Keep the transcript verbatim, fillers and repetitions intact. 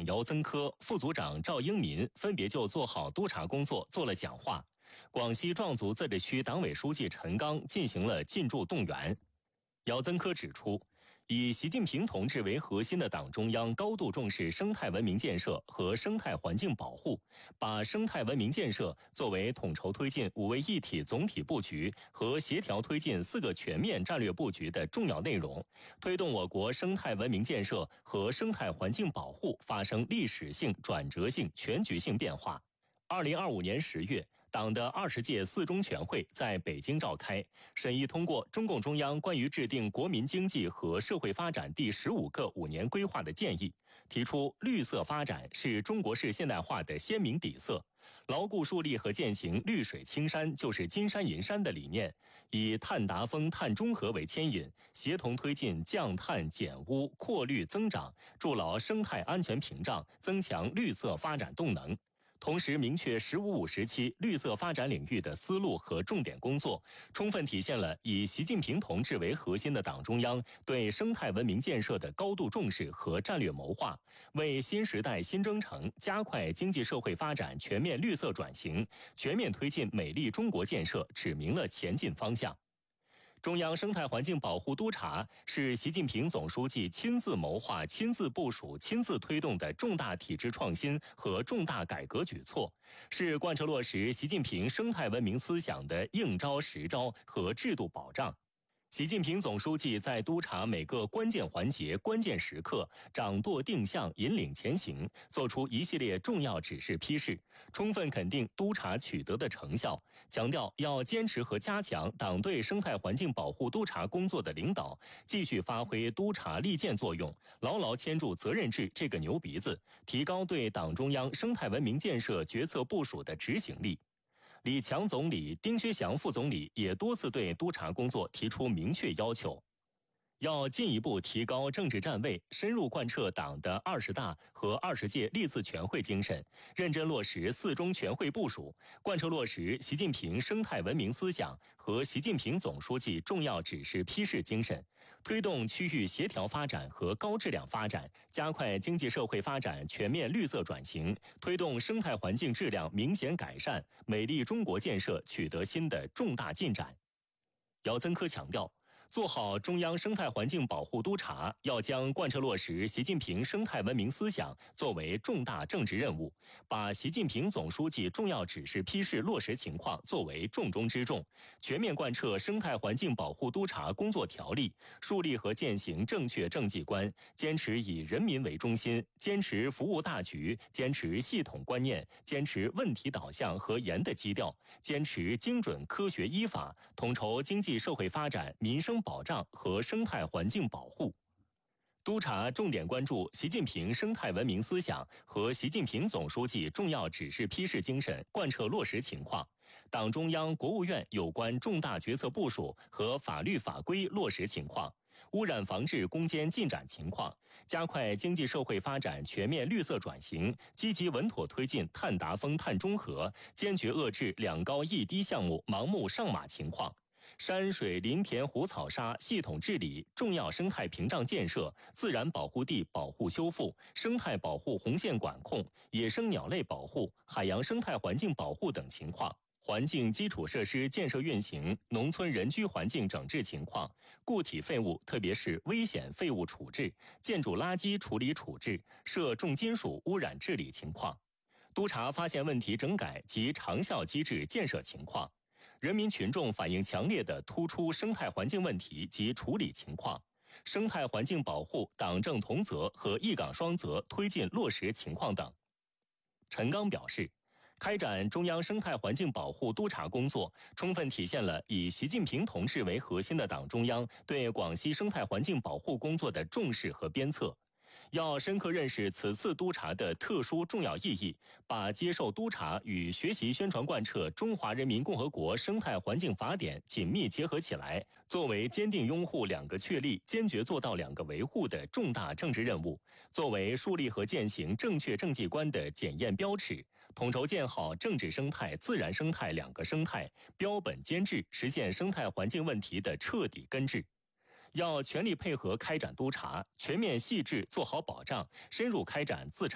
姚增科、副组长赵英民分别就做好督查工作做了讲话。广西壮族自治区党委书记陈刚进行了进驻动员。姚增科指出，以习近平同志为核心的党中央高度重视生态文明建设和生态环境保护，把生态文明建设作为统筹推进五位一体总体布局和协调推进四个全面战略布局的重要内容，推动我国生态文明建设和生态环境保护发生历史性、转折性、全局性变化。二零二五年十月，党的二十届四中全会在北京召开，审议通过中共中央关于制定国民经济和社会发展第十五个五年规划的建议，提出绿色发展是中国式现代化的鲜明底色，牢固树立和践行绿水青山就是金山银山的理念，以碳达峰、碳中和为牵引，协同推进降碳减污、扩绿增长，筑牢生态安全屏障，增强绿色发展动能。同时明确“十五五”时期绿色发展领域的思路和重点工作，充分体现了以习近平同志为核心的党中央对生态文明建设的高度重视和战略谋划，为新时代新征程加快经济社会发展全面绿色转型、全面推进美丽中国建设指明了前进方向。中央生态环境保护督查是习近平总书记亲自谋划、亲自部署、亲自推动的重大体制创新和重大改革举措，是贯彻落实习近平生态文明思想的应招实招和制度保障。习近平总书记在督查每个关键环节、关键时刻，掌舵定向、引领前行，作出一系列重要指示批示，充分肯定督查取得的成效，强调要坚持和加强党对生态环境保护督查工作的领导，继续发挥督查利剑作用，牢牢牵住责任制这个牛鼻子，提高对党中央生态文明建设决策部署的执行力。李强总理、丁薛祥副总理也多次对督查工作提出明确要求，要进一步提高政治站位，深入贯彻党的二十大和二十届历次全会精神，认真落实四中全会部署，贯彻落实习近平生态文明思想和习近平总书记重要指示批示精神，推动区域协调发展和高质量发展，加快经济社会发展全面绿色转型，推动生态环境质量明显改善，美丽中国建设取得新的重大进展。姚增科强调，做好中央生态环境保护督查，要将贯彻落实习近平生态文明思想作为重大政治任务，把习近平总书记重要指示批示落实情况作为重中之重，全面贯彻生态环境保护督查工作条例，树立和践行正确政绩观，坚持以人民为中心，坚持服务大局，坚持系统观念，坚持问题导向和严的基调，坚持精准科学依法，统筹经济社会发展、民生保障和生态环境保护。督查重点关注习近平生态文明思想和习近平总书记重要指示批示精神贯彻落实情况，党中央、国务院有关重大决策部署和法律法规落实情况，污染防治攻坚进展情况，加快经济社会发展全面绿色转型，积极稳妥推进碳达峰、碳中和，坚决遏制两高一低项目盲目上马情况。山水林田湖草沙系统治理、重要生态屏障建设、自然保护地保护修复、生态保护红线管控、野生鸟类保护、海洋生态环境保护等情况，环境基础设施建设运行、农村人居环境整治情况、固体废物特别是危险废物处置、建筑垃圾处理处置、涉重金属污染治理情况，督查发现问题整改及长效机制建设情况，人民群众反映强烈的突出生态环境问题及处理情况，生态环境保护党政同责和一岗双责推进落实情况等。陈刚表示，开展中央生态环境保护督查工作，充分体现了以习近平同志为核心的党中央对广西生态环境保护工作的重视和鞭策。要深刻认识此次督查的特殊重要意义，把接受督查与学习宣传贯彻《中华人民共和国生态环境法典》紧密结合起来，作为坚定拥护两个确立、坚决做到两个维护的重大政治任务，作为树立和践行正确政绩观的检验标尺，统筹建好政治生态、自然生态两个生态，标本兼治，实现生态环境问题的彻底根治。要全力配合开展督查，全面细致做好保障，深入开展自查